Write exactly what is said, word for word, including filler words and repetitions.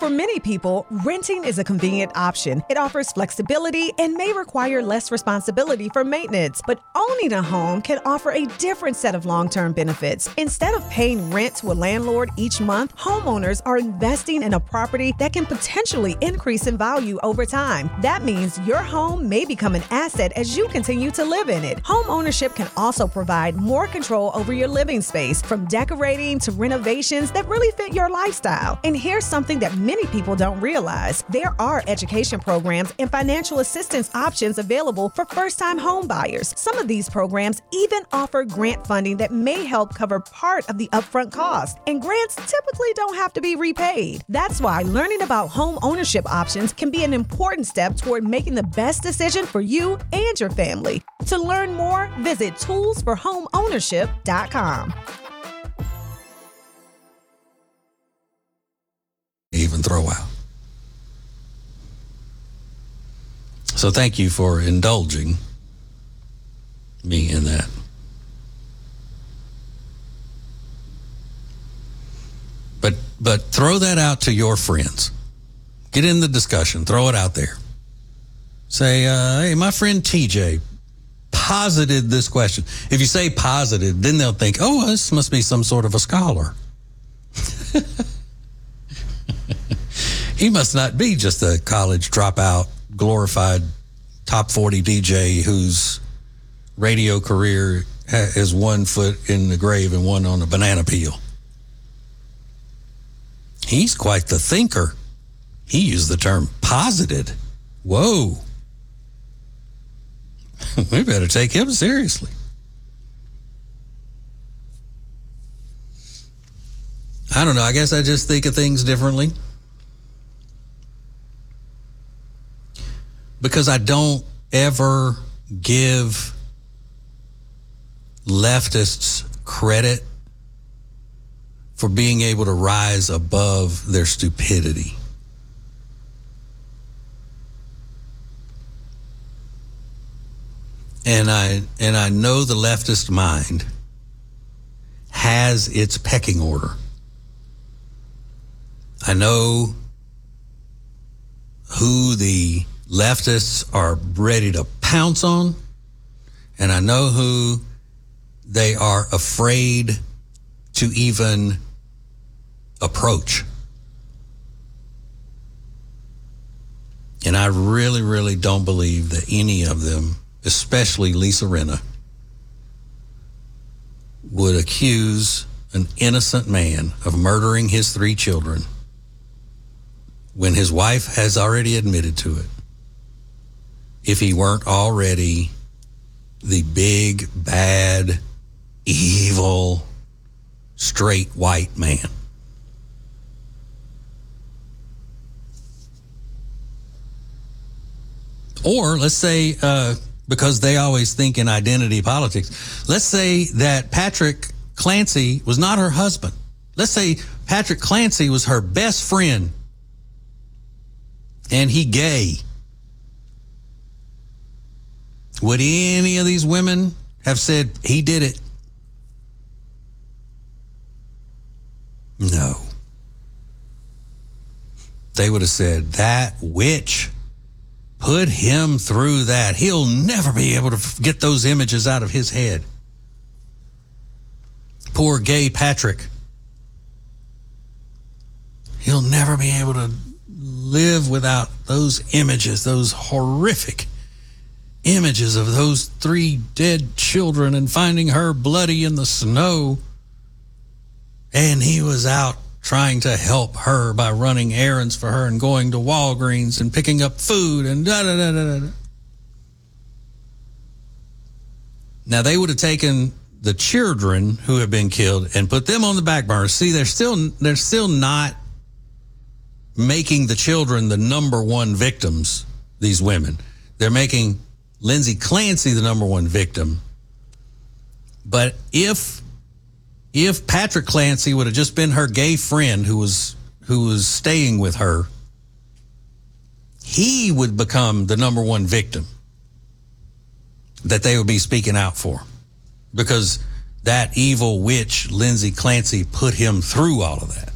For many people, renting is a convenient option. It offers flexibility and may require less responsibility for maintenance. But owning a home can offer a different set of long-term benefits. Instead of paying rent to a landlord each month, homeowners are investing in a property that can potentially increase in value over time. That means your home may become an asset as you continue to live in it. Home ownership can also provide more control over your living space, from decorating to renovations that really fit your lifestyle. And here's something that many people don't realize. There are education programs and financial assistance options available for first-time home buyers. Some of these programs even offer grant funding that may help cover part of the upfront cost. And grants typically don't have to be repaid. That's why learning about home ownership options can be an important step toward making the best decision for you and your family. To learn more, visit tools for home ownership dot com. Even throw out. So thank you for indulging me in that. But but throw that out to your friends. Get in the discussion. Throw it out there. Say, uh, hey, my friend T J posited this question. If you say posited, then they'll think, oh, this must be some sort of a scholar. He must not be just a college dropout, glorified top forty D J whose radio career is one foot in the grave and one on a banana peel. He's quite the thinker. He used the term posited. Whoa. We better take him seriously. I don't know. I guess I just think of things differently. Because I don't ever give leftists credit for being able to rise above their stupidity. And I and I know the leftist mind has its pecking order. I know who the leftists are ready to pounce on, and I know who they are afraid to even approach. And I really, really don't believe that any of them, especially Lisa Rinna, would accuse an innocent man of murdering his three children when his wife has already admitted to it, if he weren't already the big, bad, evil, straight white man. Or let's say, uh, because they always think in identity politics, let's say that Patrick Clancy was not her husband. Let's say Patrick Clancy was her best friend and he gay. Would any of these women have said he did it? No. They would have said, that witch put him through that. He'll never be able to get those images out of his head. Poor gay Patrick. He'll never be able to live without those images, those horrific images of those three dead children and finding her bloody in the snow. And he was out trying to help her by running errands for her and going to Walgreens and picking up food and da da da da da. Now they would have taken the children who have been killed and put them on the back burner. See, they're still they're still not making the children the number one victims, these women. They're making Lindsay Clancy the number one victim. But if if Patrick Clancy would have just been her gay friend who was who was staying with her, he would become the number one victim that they would be speaking out for, because that evil witch Lindsay Clancy put him through all of that.